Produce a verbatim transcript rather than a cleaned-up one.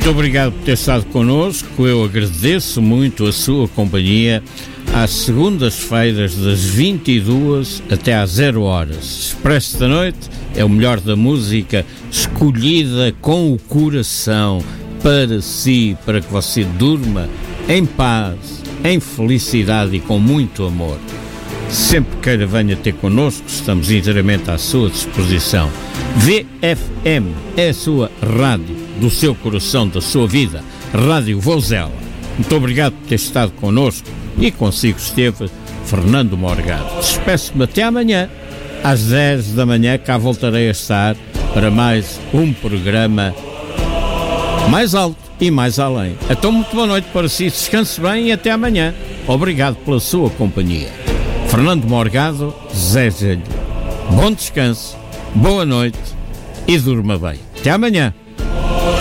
Muito obrigado por ter estado connosco. Eu agradeço muito a sua companhia às segundas-feiras das vinte e duas até às zero horas. Expresso da Noite é o melhor da música escolhida com o coração para si, para que você durma em paz, em felicidade e com muito amor. Sempre queira venha ter connosco, estamos inteiramente à sua disposição. V F M é a sua rádio, do seu coração, da sua vida. Rádio Vozela. Muito obrigado por ter estado connosco e consigo esteve Fernando Morgado. Despeço-me até amanhã, às dez da manhã, cá voltarei a estar para mais um programa mais alto e mais além. Então, muito boa noite para si, descanse bem e até amanhã. Obrigado pela sua companhia. Fernando Morgado, deseja-lhe bom descanso, boa noite e durma bem. Até amanhã.